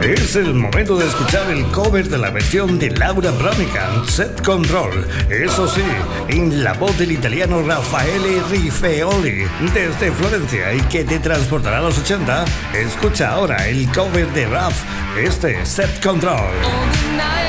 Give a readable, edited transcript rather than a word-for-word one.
Es el momento de escuchar el cover de la versión de Laura Branigan, Set Control. Eso sí, en la voz del italiano Raffaele Rifeoli, desde Florencia, y que te transportará a los 80. Escucha ahora el cover de Raf, Set Control.